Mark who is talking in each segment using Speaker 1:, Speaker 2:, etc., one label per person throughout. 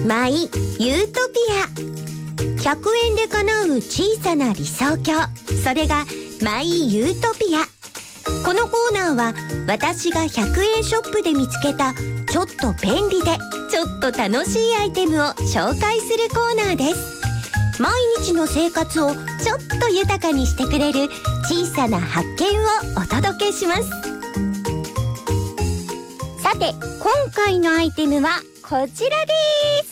Speaker 1: マイユートピア。100円で叶う小さな理想郷、それがマイユートピア。このコーナーは私が100円ショップで見つけたちょっと便利でちょっと楽しいアイテムを紹介するコーナーです。毎日の生活をちょっと豊かにしてくれる小さな発見をお届けします。さて、今回のアイテムはこちらです。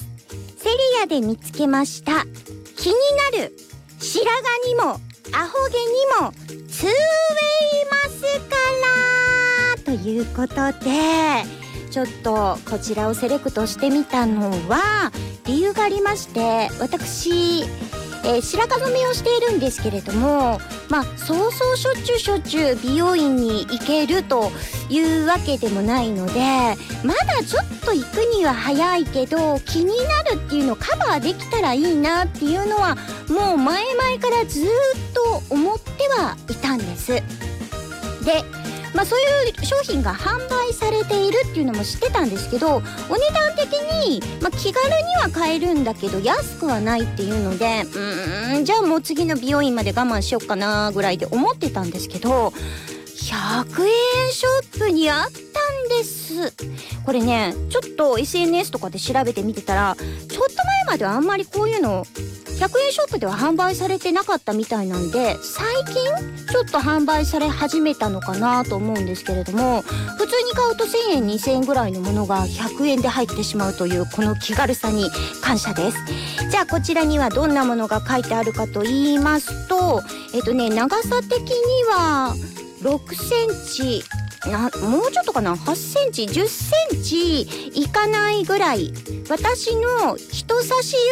Speaker 1: セリアで見つけました気になる白髪にもアホ毛にもツーウェイマスカラということで、ちょっとこちらをセレクトしてみたのは理由がありまして、私、白髪染めをしているんですけれども、そうそうしょっちゅう美容院に行けるというわけでもないので、まだちょっと行くには早いけど気になるっていうのをカバーできたらいいなっていうのはもう前々からずっと思ってはいたんです。で、そういう商品が販売されているっていうのも知ってたんですけど、お値段的に、気軽には買えるんだけど安くはないっていうので、じゃあもう次の美容院まで我慢しようかなぐらいで思ってたんですけど、100円ショップにあったんです。これね、ちょっと SNS とかで調べてみてたら、ちょっと前まではあんまりこういうの100円ショップでは販売されてなかったみたいなんで、最近ちょっと販売され始めたのかなと思うんですけれども、普通に買うと1000円2000円ぐらいのものが100円で入ってしまうというこの気軽さに感謝です。じゃあこちらにはどんなものが書いてあるかと言いますと、長さ的には6センチもうちょっとかな、8センチ10センチいかないぐらい、私の人差し